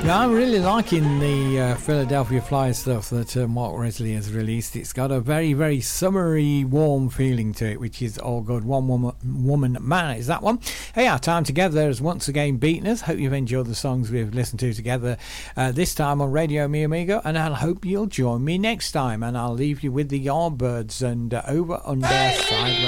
I'm really liking the Philadelphia Flyers stuff that Mark Resley has released. It's got a very, very summery, warm feeling to it, which is all good. One woman man is that one. Hey, our time together has once again beaten us. Hope you've enjoyed the songs we've listened to together this time on Radio Mi Amigo, and I hope you'll join me next time. And I'll leave you with the Yardbirds and Over Under Sideways.